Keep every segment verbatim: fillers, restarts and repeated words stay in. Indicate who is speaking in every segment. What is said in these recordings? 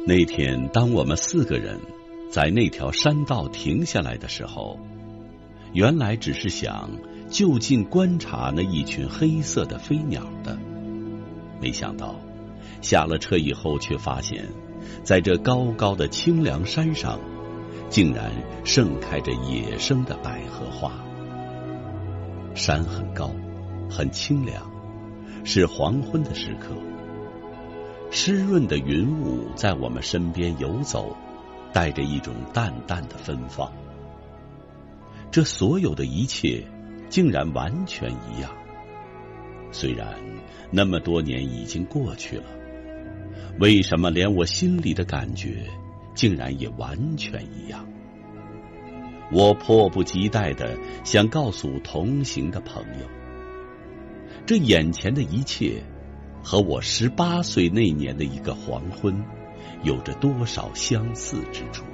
Speaker 1: 那天当我们四个人在那条山道停下来的时候，原来只是想就近观察那一群黑色的飞鸟的，没想到下了车以后，却发现在这高高的清凉山上，竟然盛开着野生的百合花。山很高，很清凉，是黄昏的时刻，湿润的云雾在我们身边游走，带着一种淡淡的芬芳。这所有的一切竟然完全一样，虽然那么多年已经过去了，为什么连我心里的感觉竟然也完全一样？我迫不及待地想告诉同行的朋友，这眼前的一切和我十八岁那年的一个黄昏有着多少相似之处。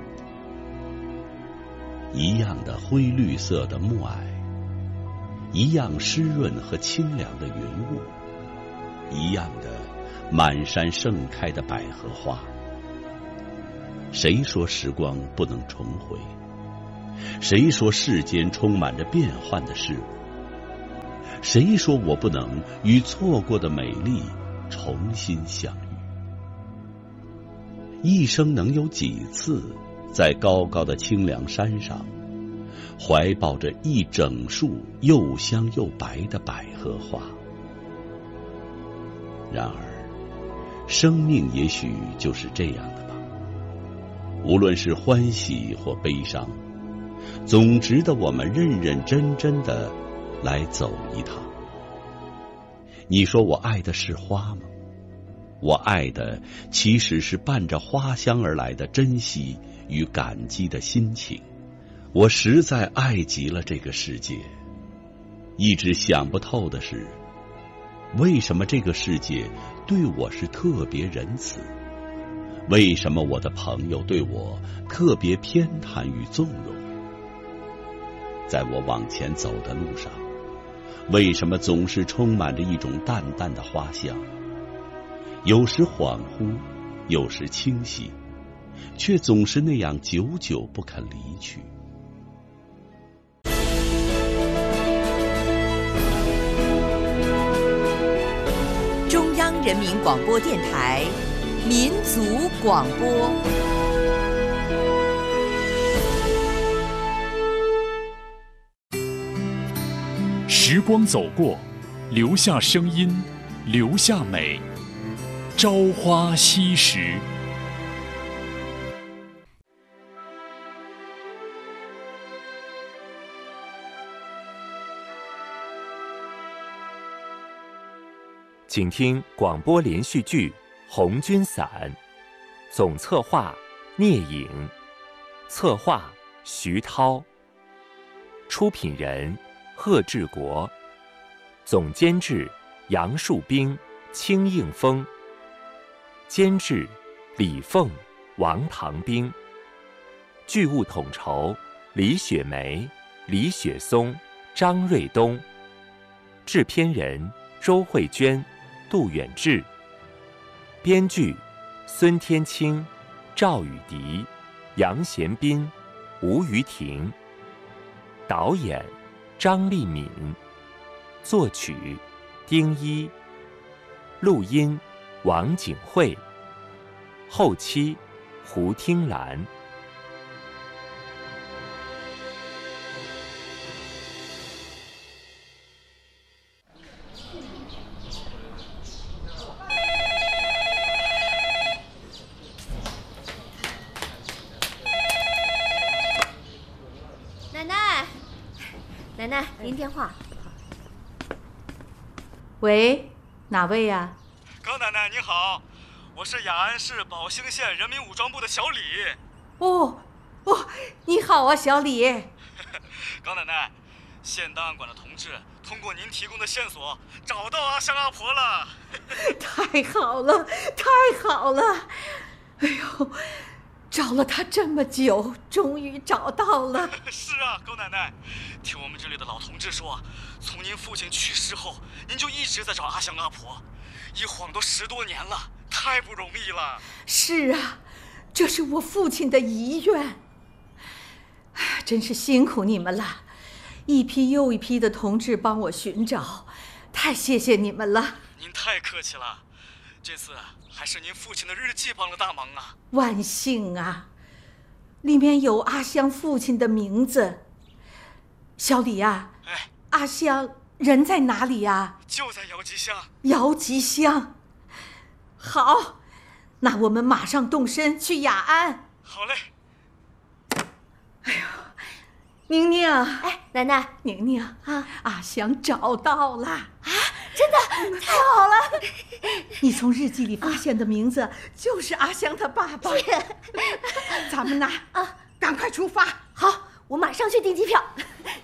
Speaker 1: 一样的灰绿色的暮霭，一样湿润和清凉的云雾，一样的满山盛开的百合花。谁说时光不能重回？谁说世间充满着变幻的事物？谁说我不能与错过的美丽重新相遇？一生能有几次在高高的清凉山上怀抱着一整束又香又白的百合花？然而生命也许就是这样的吧，无论是欢喜或悲伤，总值得我们认认真真的来走一趟。你说我爱的是花吗？我爱的其实是伴着花香而来的珍惜与感激的心情。我实在爱极了这个世界。一直想不透的是，为什么这个世界对我是特别仁慈？为什么我的朋友对我特别偏袒与纵容？在我往前走的路上，为什么总是充满着一种淡淡的花香？有时恍惚，有时清晰，却总是那样久久不肯离去。
Speaker 2: 中央人民广播电台民族广播。
Speaker 3: 时光走过，留下声音，留下美。朝花夕拾。
Speaker 4: 请听广播连续剧《红军伞》，总策划聂颖，策划徐涛，出品人贺志国，总监制杨树兵、清应峰，监制李凤、王唐兵，剧务统筹李雪梅、李雪松、张瑞东，制片人周慧娟、杜远志，编剧孙天清、赵雨迪、杨贤斌、吴于婷，导演张丽敏，作曲丁一，录音王景慧，后期胡听兰。
Speaker 5: 奶奶，奶奶，您电话。
Speaker 6: 喂，哪位呀？
Speaker 7: 高奶奶您好，我是雅安市宝兴县人民武装部的小李。
Speaker 6: 哦，哦，你好啊，小李。
Speaker 7: 高奶奶，县档案馆的同志通过您提供的线索找到阿香阿婆了。
Speaker 6: 太好了，太好了！哎呦，找了他这么久，终于找到了。
Speaker 7: 是啊，高奶奶，听我们这里的老同志说，从您父亲去世后，您就一直在找阿香阿婆，一晃都十多年了，太不容易了。
Speaker 6: 是啊， 这是我父亲的遗愿。真是辛苦你们了，一批又一批的同志帮我寻找，太谢谢你们了。
Speaker 7: 您太客气了，这次还是您父亲的日记帮了大忙啊。
Speaker 6: 万幸啊，里面有阿香父亲的名字。小李啊，
Speaker 7: 哎，
Speaker 6: 阿香人在哪里呀？
Speaker 7: 就在姚吉乡。
Speaker 6: 姚吉乡，好，那我们马上动身去雅安。
Speaker 7: 好嘞。
Speaker 6: 哎呦，宁宁，
Speaker 5: 哎，奶奶，
Speaker 6: 宁宁啊，阿香找到了啊！
Speaker 5: 真的太好了！
Speaker 6: 你从日记里发现的名字就是阿香他爸爸。咱们呢啊，赶快出发。
Speaker 5: 好，我马上去订机票。